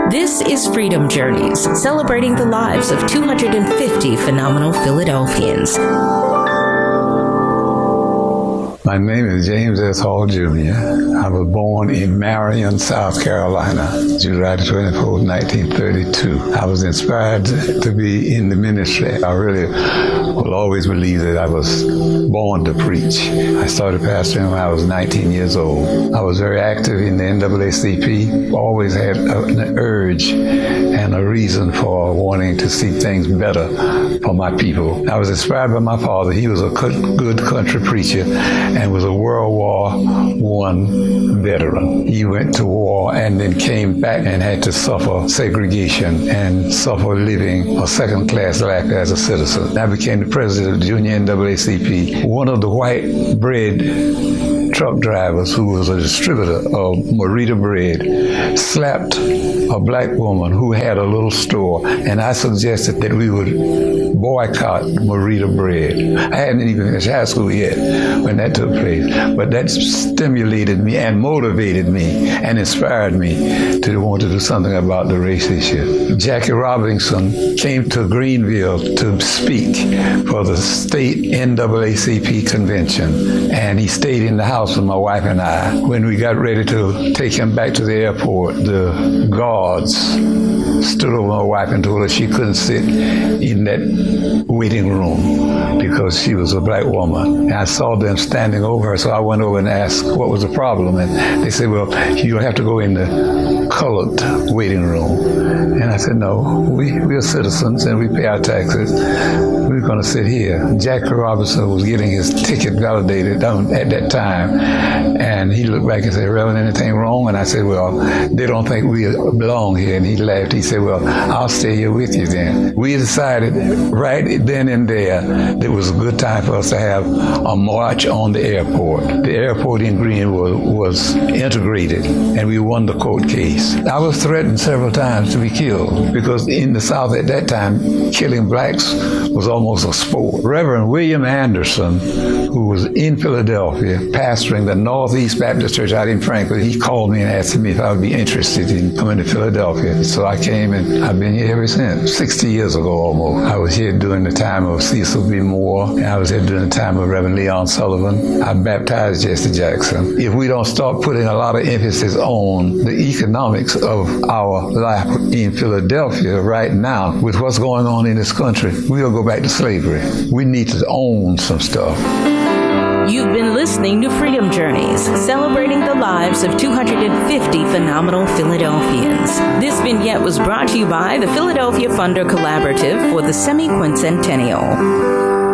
This is Freedom Journeys, celebrating the lives of 250 phenomenal Philadelphians. My name is James S. Hall, Jr. I was born in Marion, South Carolina, July 24, 1932. I was inspired to be in the ministry. I really will always believe that I was born to preach. I started pastoring when I was 19 years old. I was very active in the NAACP, always had an urge and a reason for wanting to see things better for my people. I was inspired by my father. He was a good country preacher and was a World War I veteran. He went to war and then came back and had to suffer segregation and suffer living a second-class life as a citizen. I became the president of the Junior NAACP. One of the white bread truck drivers, who was a distributor of Merita bread, slapped a black woman who had a little store, and I suggested that we would boycott Merita bread. I hadn't even finished high school yet when that took place, but that stimulated me and motivated me and inspired me to want to do something about the race issue. Jackie Robinson came to Greenville to speak for the state NAACP convention, and he stayed in the house with my wife and I. When we got ready to take him back to the airport, the guards stood over my wife and told her she couldn't sit in that waiting room because she was a black woman. And I saw them standing over her, so I went over and asked what was the problem. And they said, well, you'll have to go in the colored waiting room. And I said, no, we're citizens and we pay our taxes. We're going to sit here. Jackie Robinson was getting his ticket validated at that time. And he looked back and said, Reverend, anything wrong? And I said, well, they don't think we belong here. And he laughed. He said, well, I'll stay here with you then. We decided right then and there that it was a good time for us to have a march on the airport. The airport in Greenville was integrated, and we won the court case. I was threatened several times to be killed because in the South at that time, killing blacks was almost a sport. Reverend William Anderson, who was in Philadelphia, pastoring the Northeast Baptist Church out in Franklin, he called me and asked me if I would be interested in coming to Philadelphia. So I came, and I've been here ever since, 60 years ago almost. I was here during the time of Cecil B. Moore, and I was here during the time of Reverend Leon Sullivan. I baptized Jesse Jackson. If we don't start putting a lot of emphasis on the economics of our life in Philadelphia right now, with what's going on in this country, we'll go back to slavery. We need to own some stuff. You've been listening to Freedom Journeys, celebrating the lives of 250 phenomenal Philadelphians. This vignette was brought to you by the Philadelphia Funder Collaborative for the Semi-Quincentennial.